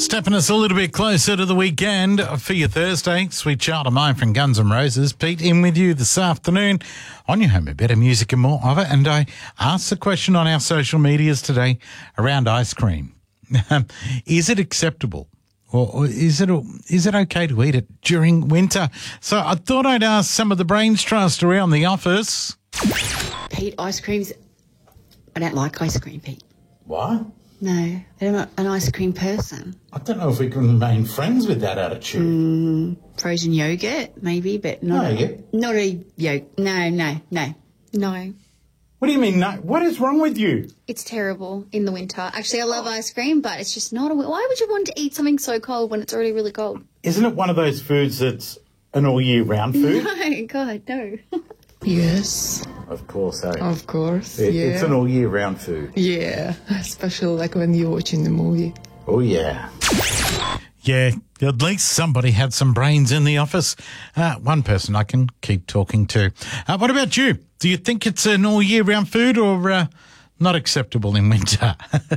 Stepping us a little bit closer to the weekend for your Thursday. Sweet Child of Mine from Guns N' Roses. Pete in with you this afternoon on your home of better music and more of it. And I asked the question on our social medias today around ice cream. Is it acceptable? Or is it okay to eat it during winter? So I thought I'd ask some of the brains trust around the office. Pete, ice creams... I don't like ice cream, Pete. What? No, I'm not an ice cream person. I don't know if we can remain friends with that attitude. Frozen yogurt, maybe, but not a yogurt. No. What do you mean, no? What is wrong with you? It's terrible in the winter. Actually, I love ice cream, but it's just not why would you want to eat something so cold when it's already really cold? Isn't it one of those foods that's an all-year-round food? No, God, no. Yes. Of course, eh? Of course, It's an all-year-round food. Yeah, especially like when you're watching the movie. Oh, yeah. Yeah, at least somebody had some brains in the office. One person I can keep talking to. What about you? Do you think it's an all-year-round food or not acceptable in winter?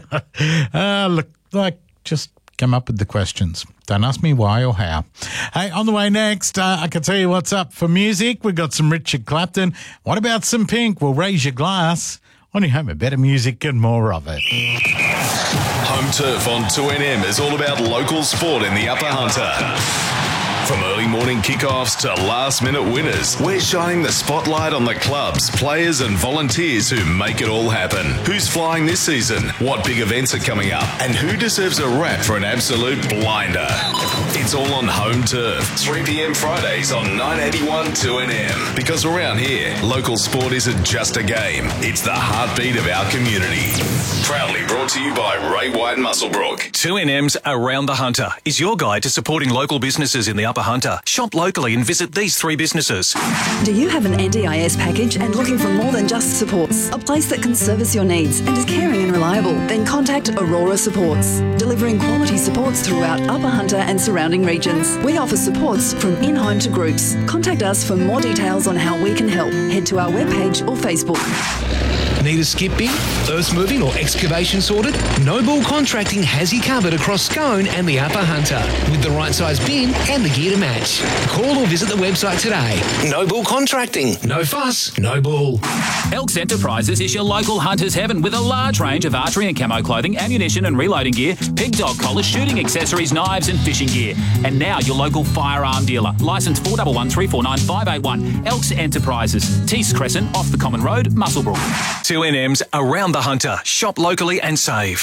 Just come up with the questions. Don't ask me why or how. Hey, on the way next, I can tell you what's up for music. We've got some Richard Clapton. What about some Pink? We'll raise your glass on your home of better music and more of it. Home Turf on 2NM is all about local sport in the Upper Hunter. From early morning kickoffs to last-minute winners, we're shining the spotlight on the clubs, players and volunteers who make it all happen. Who's flying this season? What big events are coming up? And who deserves a rap for an absolute blinder? It's all on Home Turf, 3 p.m. Fridays on 981 2NM. Because around here, local sport isn't just a game, it's the heartbeat of our community. Proudly brought to you by Ray White Musselbrook. 2NM's Around the Hunter is your guide to supporting local businesses in the Upper Hunter. Shop locally and visit these 3 businesses. Do you have an NDIS package and looking for more than just supports? A place that can service your needs and is caring and reliable? Then contact Aurora Supports, delivering quality supports throughout Upper Hunter and surrounding regions. We offer supports from in-home to groups. Contact us for more details on how we can help. Head to our webpage or Facebook. Need a skip bin, earth moving or excavation sorted? Noble Contracting has you covered across Scone and the Upper Hunter with the right size bin and the gear to match. Call or visit the website today. Noble Contracting. No fuss, no bull. Elks Enterprises is your local hunter's heaven with a large range of archery and camo clothing, ammunition and reloading gear, pig dog collars, shooting accessories, knives and fishing gear. And now your local firearm dealer. Licence 411349 Elks Enterprises. Tees Crescent off the Common Road, Musselbrook. 2NM's Around the Hunter. Shop locally and save.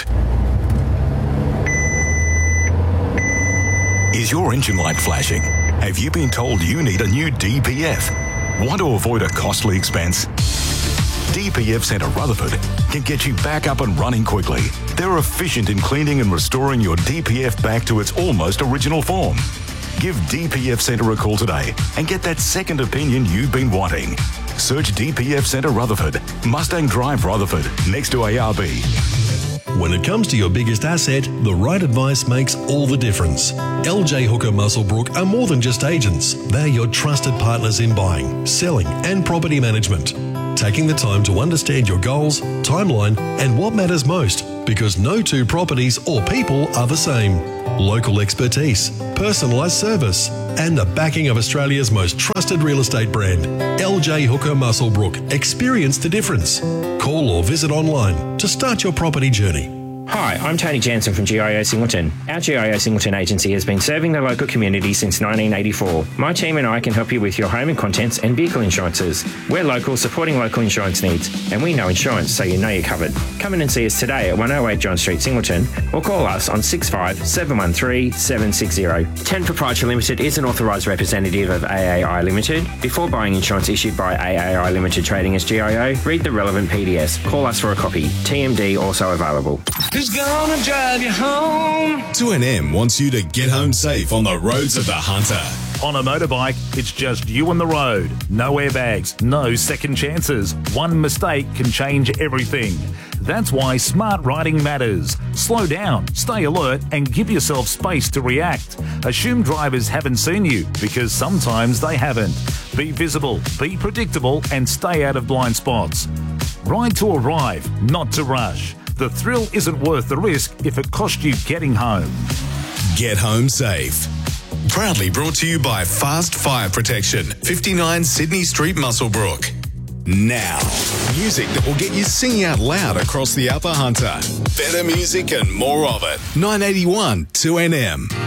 Is your engine light flashing? Have you been told you need a new DPF? Want to avoid a costly expense? DPF Centre Rutherford can get you back up and running quickly. They're efficient in cleaning and restoring your DPF back to its almost original form. Give DPF Centre a call today and get that second opinion you've been wanting. Search DPF Centre Rutherford, Mustang Drive Rutherford, next to ARB. When it comes to your biggest asset, the right advice makes all the difference. LJ Hooker Musselbrook are more than just agents. They're your trusted partners in buying, selling and property management. Taking the time to understand your goals, timeline and what matters most, because no 2 properties or people are the same. Local expertise, personalised service and the backing of Australia's most trusted real estate brand. LJ Hooker Musselbrook. Experience the difference. Call or visit online to start your property journey. Hi, I'm Tony Jansen from GIO Singleton. Our GIO Singleton agency has been serving the local community since 1984. My team and I can help you with your home and contents and vehicle insurances. We're local, supporting local insurance needs, and we know insurance, so you know you're covered. Come in and see us today at 108 John Street, Singleton, or call us on 65 713 760. 10 Proprietary Limited is an authorised representative of AAI Limited. Before buying insurance issued by AAI Limited trading as GIO, read the relevant PDS. Call us for a copy. TMD also available. Who's gonna drive you home? 2NM wants you to get home safe on the roads of the Hunter. On a motorbike, it's just you and the road. No airbags, no second chances. One mistake can change everything. That's why smart riding matters. Slow down, stay alert, and give yourself space to react. Assume drivers haven't seen you, because sometimes they haven't. Be visible, be predictable, and stay out of blind spots. Ride to arrive, not to rush. The thrill isn't worth the risk if it costs you getting home. Get home safe. Proudly brought to you by Fast Fire Protection, 59 Sydney Street, Muswellbrook. Now, music that will get you singing out loud across the Upper Hunter. Better music and more of it. 981 2NM.